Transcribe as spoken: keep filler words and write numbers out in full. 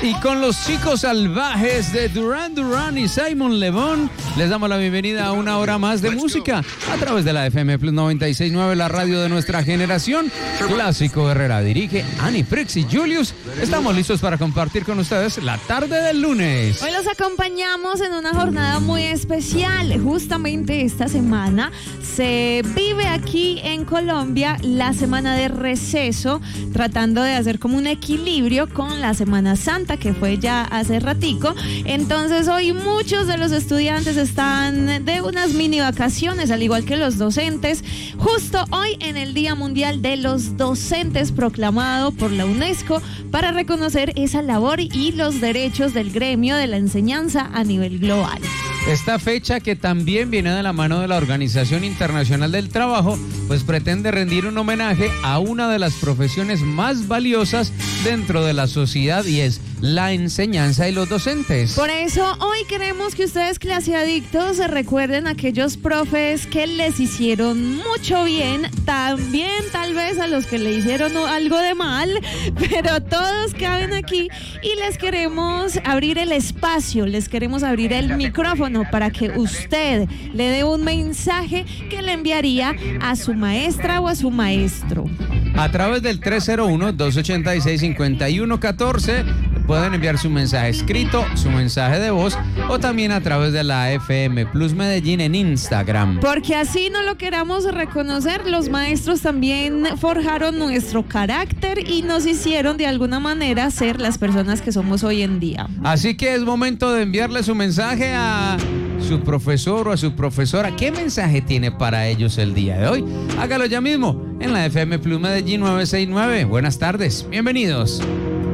Y con los chicos salvajes de Duran Duran y Simon Le Bon, les damos la bienvenida a una hora más de música a través de la F M Plus noventa y seis punto nueve, la radio de nuestra generación. Clásico Herrera dirige, Annie Frix y Julius. Estamos listos para compartir con ustedes la tarde del lunes. Hoy los acompañamos en una jornada muy especial. Justamente esta semana se vive aquí en Colombia la semana de receso, tratando de hacer como un equilibrio con la Semana Santa, que fue ya hace ratico. Entonces hoy muchos de los estudiantes están de unas mini vacaciones, al igual que los docentes, justo hoy en el Día Mundial de los Docentes proclamado por la UNESCO para reconocer esa labor y los derechos del gremio de la enseñanza a nivel global. Esta fecha, que también viene de la mano de la Organización Internacional del Trabajo, pues pretende rendir un homenaje a una de las profesiones más valiosas dentro de la sociedad, y es la enseñanza y los docentes. Por eso hoy queremos que ustedes, claseadictos, se recuerden a aquellos profes que les hicieron mucho bien, también tal vez a los que le hicieron algo de mal, pero todos caben aquí y les queremos abrir el espacio, les queremos abrir el micrófono para que usted le dé un mensaje que le enviaría a su maestra o a su maestro. A través del tres cero uno, dos ochenta y seis, cincuenta y uno catorce pueden enviar su mensaje escrito, su mensaje de voz, o también a través de la F M Plus Medellín en Instagram. Porque así no lo queramos reconocer, los maestros también forjaron nuestro carácter y nos hicieron de alguna manera ser las personas que somos hoy en día. Así que es momento de enviarle su mensaje a su profesor o a su profesora. ¿Qué mensaje tiene para ellos el día de hoy? Hágalo ya mismo en la F M Plus Medellín novecientos sesenta y nueve. Buenas tardes, bienvenidos.